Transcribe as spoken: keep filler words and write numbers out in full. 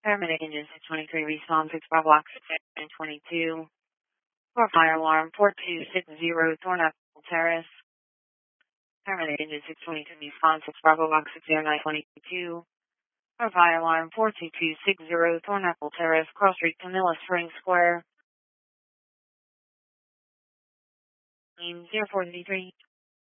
Paramedic engine six twenty-three, respawn six Bravo Oxygen twenty-two. For fire alarm four two six zero, Thornapple Terrace. Paramedic engine six twenty-two, respawn six Bravo Oxygen nine twenty-two. For fire alarm four two two six zero, Thornapple Terrace, Cross Street, Camilla Spring Square. zero four three three.